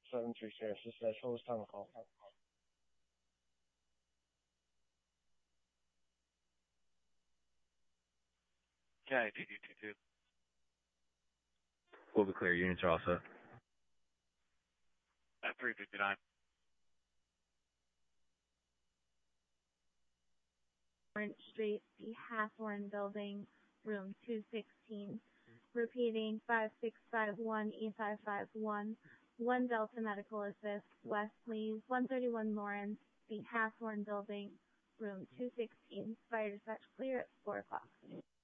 736, this is what was time to call. Okay, 2222. We'll be clear. Units are all set. At 359. Orange Street, the Hathorne Building, room 216. Repeating 5651 E551, 1 Delta Medical Assist, West Please, 131 Lawrence, the Hathorne Building, room 216. Fire dispatch clear at 4 o'clock.